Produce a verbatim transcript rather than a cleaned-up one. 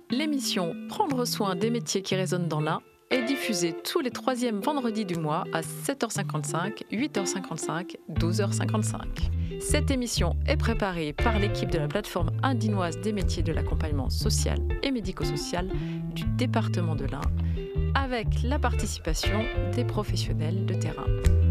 L'émission Prendre soin des métiers qui résonnent dans l'Ain est diffusée tous les troisièmes vendredis du mois à sept heures cinquante-cinq, huit heures cinquante-cinq, douze heures cinquante-cinq. Cette émission est préparée par l'équipe de la plateforme indinoise des métiers de l'accompagnement social et médico-social du département de l'Ain, avec la participation des professionnels de terrain.